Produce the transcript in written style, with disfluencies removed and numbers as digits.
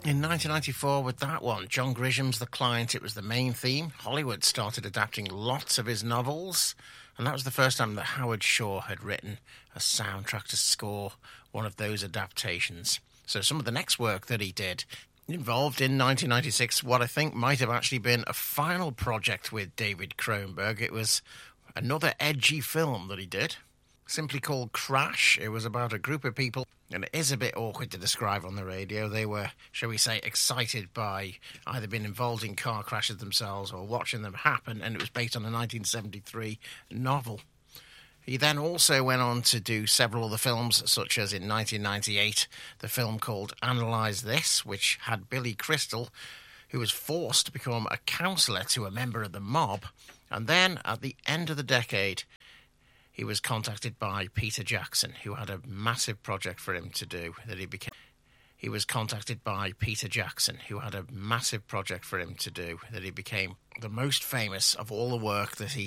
In 1994, with that one, John Grisham's The Client, it was the main theme. Hollywood started adapting lots of his novels, and that was the first time that Howard Shore had written a soundtrack to score one of those adaptations. So some of the next work that he did involved in 1996 what I think might have actually been a final project with David Cronenberg. It was another edgy film that he did, simply called Crash. It was about a group of people, and it is a bit awkward to describe on the radio. They were, shall we say, excited by either being involved in car crashes themselves or watching them happen, and it was based on a 1973 novel. He then also went on to do several other films, such as in 1998, the film called Analyze This, which had Billy Crystal, who was forced to become a counsellor to a member of the mob. And then, at the end of the decade, he was contacted by Peter Jackson, who had a massive project for him to do that he became. He was contacted by Peter Jackson, who had a massive project for him to do that he became the most famous of all the work that he